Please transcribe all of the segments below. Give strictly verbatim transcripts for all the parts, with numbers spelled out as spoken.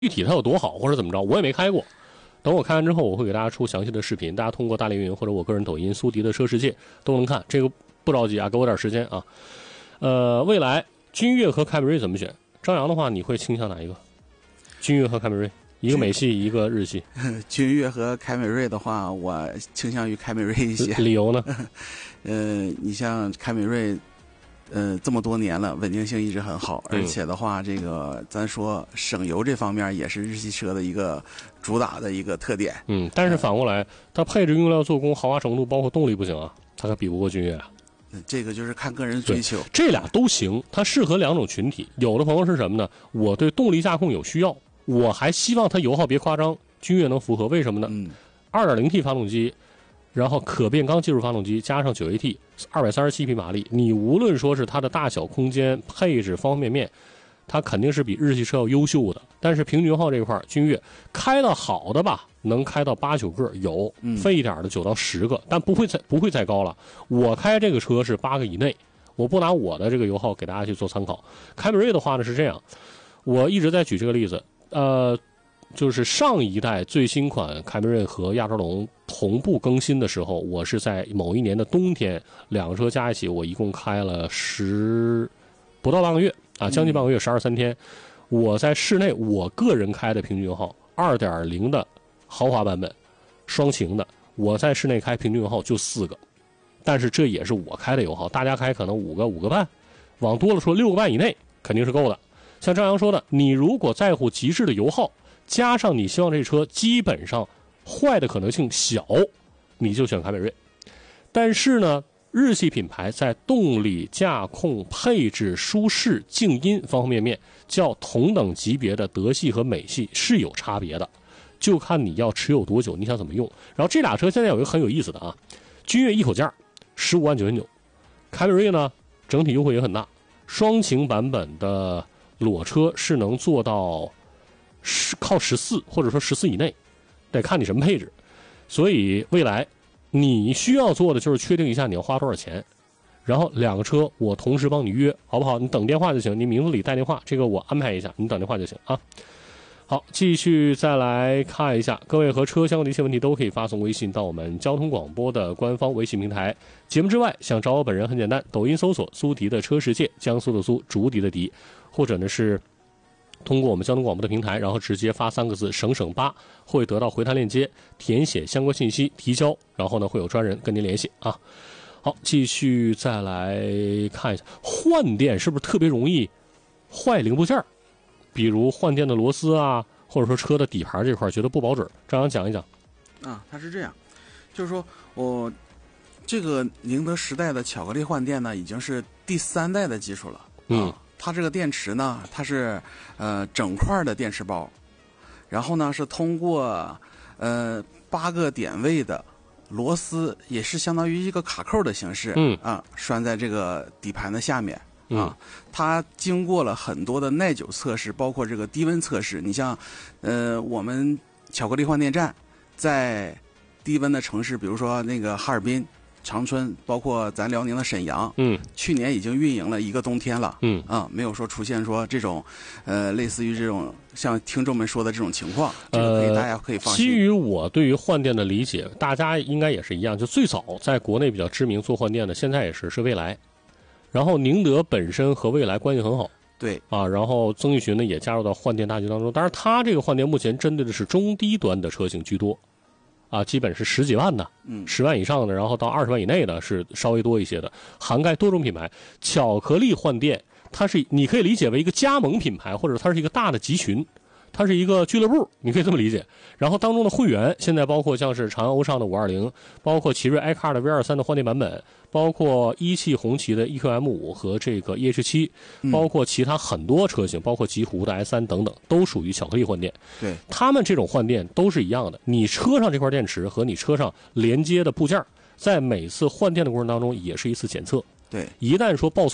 具体它有多好或者怎么着，我也没开过。等我开完之后，我会给大家出详细的视频，大家通过大连云或者我个人抖音苏迪的车世界都能看。这个不着急啊，给我点时间啊。呃，未来君越和凯美瑞怎么选？张扬的话，你会倾向哪一个？君越和凯美瑞，一个美系，一个日系。 君越和凯美瑞的话，我倾向于凯美瑞一些。 理由呢？ 呃，你像凯美瑞。呃，这么多年了，稳定性一直很好，而且的话，这个咱说省油这方面也是日系车的一个主打的一个特点。 嗯，但是反过来，它配置、用料、做工、豪华程度，包括动力不行啊，它可比不过君越啊。 这个就是看个人追求， 这俩都行，它适合两种群体。有的朋友是什么呢？我对动力驾控有需要，我还希望它油耗别夸张，君越能符合，为什么呢？ 嗯， 二点零 T 发动机。然后可变缸技术发动机加上 九 A T 二百三十七匹马力，你无论说是它的大小空间配置方方面面，它肯定是比日系车要优秀的。但是平均油耗这一块，君越开到好的吧，能开到八九个有，废一点的九到十个，但不会再不会再高了。我开这个车是八个以内，我不拿我的这个油耗给大家去做参考。凯美瑞的话呢是这样，我一直在举这个例子，呃。就是上一代最新款凯美瑞和亚洲龙同步更新的时候，我是在某一年的冬天，两个车加一起，我一共开了十不到半个月啊，将近半个月，十二三天。我在室内，我个人开的平均油耗二点零的豪华版本，双擎的，我在室内开平均油耗就四个，但是这也是我开的油耗，大家开可能五个五个半，往多了说六个半以内肯定是够的。像张扬说的，你如果在乎极致的油耗。加上你希望这车基本上坏的可能性小，你就选凯美瑞。但是呢，日系品牌在动力、驾控、配置、舒适、静音方方面面，较同等级别的德系和美系是有差别的，就看你要持有多久，你想怎么用。然后这俩车现在有一个很有意思的啊，君越一口价十五万九千九，凯美瑞呢整体优惠也很大，双擎版本的裸车是能做到。是靠十四或者说十四以内，得看你什么配置。所以未来你需要做的就是确定一下你要花多少钱，然后两个车我同时帮你约，好不好？你等电话就行，你名字里带电话，这个我安排一下，你等电话就行啊。好，继续再来看一下，各位和车厢的一些问题都可以发送微信到我们交通广播的官方微信平台。节目之外想找我本人很简单，抖音搜索苏迪的车世界，江苏的苏，竹笛的笛，或者呢是通过我们交通广播的平台，然后直接发三个字省省八，会得到回弹链接，填写相关信息提交，然后呢会有专人跟您联系啊。好，继续再来看一下，换电是不是特别容易坏零部件？比如换电的螺丝啊，或者说车的底盘这块觉得不保准，张扬讲一讲。 啊，它是这样，就是说我这个宁德时代的巧克力换电呢，已经是第三代的技术了。 嗯。 啊，它这个电池呢，它是呃整块的电池包，然后呢是通过呃八个点位的螺丝，也是相当于一个卡扣的形式， 嗯啊拴在这个底盘的下面嗯， 啊。它经过了很多的耐久测试，包括这个低温测试。你像呃我们巧克力换电站在低温的城市，比如说那个哈尔滨。长春，包括咱辽宁的沈阳， 嗯， 去年已经运营了一个冬天了， 嗯啊，没有说出现说这种，呃，类似于这种像听众们说的这种情况，这个可以、 呃、 大家可以放心。 基于我对于换电的理解，大家应该也是一样，就最早在国内比较知名做换电的，现在也是是蔚来，然后宁德本身和蔚来关系很好， 对啊，然后曾毓群呢也加入到换电大军当中，当然他这个换电目前针对的是中低端的车型居多。啊，基本是十几万的， 嗯， 十万以上的，然后到二十万以内的是稍微多一些的，涵盖多种品牌。巧克力换电，它是你可以理解为一个加盟品牌，或者它是一个大的集群，它是一个俱乐部，你可以这么理解。然后当中的会员现在包括像是长安欧尚的五二零，包括奇瑞 iCar 的 V 二十三的换电版本，包括一汽红旗的 E Q M 五和这个 E H 七，包括其他很多车型，包括极狐的 S 三等等，都属于巧克力换电。 对， 他们这种换电都是一样的，你车上这块电池和你车上连接的部件，在每次换电的过程当中也是一次检测。 对， 一旦说报错，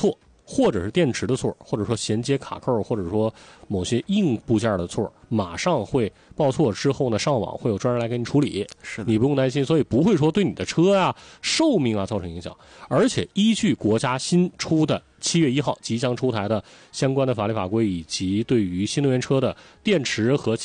或者是电池的错，或者说衔接卡扣，或者说某些硬部件的错，马上会报错，之后呢上网会有专人来给你处理， 是的， 你不用担心，所以不会说对你的车啊寿命啊造成影响。而且依据国家新出的七月一号即将出台的相关的法律法规，以及对于新能源车的电池和